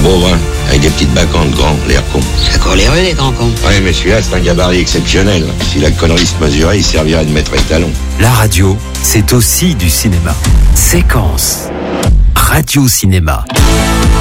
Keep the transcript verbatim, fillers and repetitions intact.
beau, hein, avec des petites bacantes grands, l'air con. Ça court les rues, les grands cons. Ouais, mais celui-là, c'est un gabarit exceptionnel. Si la connerie se mesurait, il servirait de maître étalon. La radio, c'est aussi du cinéma. Séquence. Radio Cinéma.